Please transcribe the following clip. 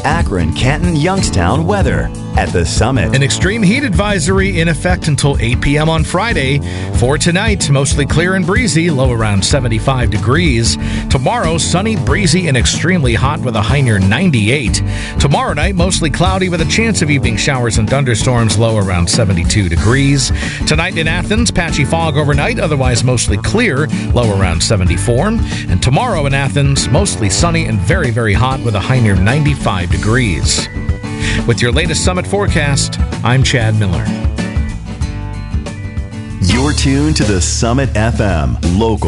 Akron, Canton, Youngstown weather at the Summit. An extreme heat advisory in effect until 8 p.m. on Friday. For tonight, mostly clear and breezy, low around 75 degrees. Tomorrow, sunny, breezy, and extremely hot with a high near 98. Tomorrow night, mostly cloudy with a chance of evening showers and thunderstorms, low around 72 degrees. Tonight in Athens, patchy fog overnight, otherwise mostly clear, low around 74. And tomorrow in Athens, mostly sunny and very, very hot with a high near 95 degrees. With your latest Summit forecast, I'm Chad Miller. You're tuned to the Summit FM local